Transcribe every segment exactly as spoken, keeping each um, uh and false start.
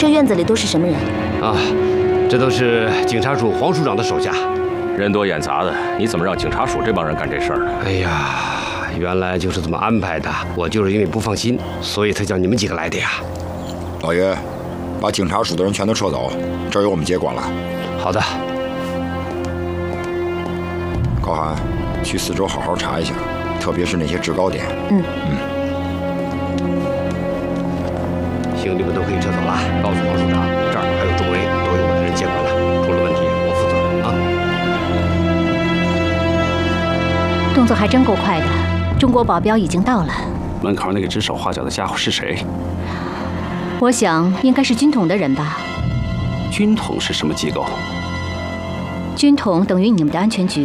这院子里都是什么人？ 啊，这都是警察署黄署长的手下， 人多眼杂的，你怎么让警察署这帮人干这事儿呢？ 哎呀，原来就是这么安排的。我就是因为不放心，所以才叫你们几个来的呀。 老爷，把警察署的人全都撤走，这儿由我们接管了。 好的。 高寒，去四周好好查一下，特别是那些制高点。 嗯嗯。 兄弟们都可以撤走了，告诉黄署长，这儿还有周围都由我的人接管了，出了问题我负责啊。动作还真够快的，中国保镖已经到了。 门口那个指手画脚的家伙是谁？ 我想应该是军统的人吧。 军统是什么机构？ 军统等于你们的安全局，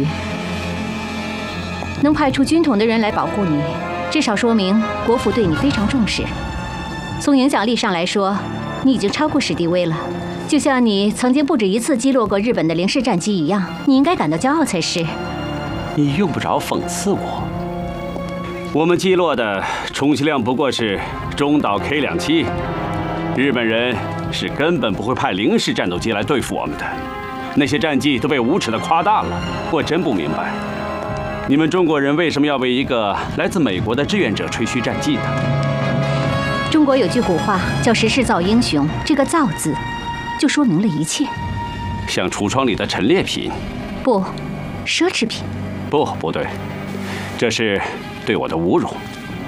能派出军统的人来保护你，至少说明国府对你非常重视。从影响力上来说，你已经超过史迪威了。就像你曾经不止一次击落过日本的零式战机一样，你应该感到骄傲才是。 你用不着讽刺我。我们击落的充其量不过是中岛 K 两七，日本人是根本不会派零式战斗机来对付我们的。那些战绩都被无耻地夸大了。我真不明白，你们中国人为什么要为一个来自美国的志愿者吹嘘战绩呢？ 中国有句古话叫“时势造英雄”，这个“造”字就说明了一切。 像橱窗里的陈列品？ 不，奢侈品。 不，不对，这是对我的侮辱。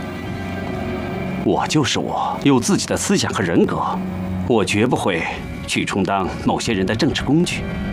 我就是我，有自己的思想和人格，我绝不会去充当某些人的政治工具。